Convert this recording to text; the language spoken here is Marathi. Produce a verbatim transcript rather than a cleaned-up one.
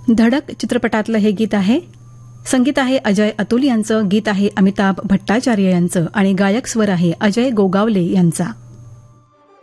धडक चित्रपटातलं हे गीत आहे. संगीत आहे अजय अतुल यांचं, गीत आहे अमिताभ भट्टाचार्य यांचं आणि गायक स्वर आहे अजय गोगावले यांचा.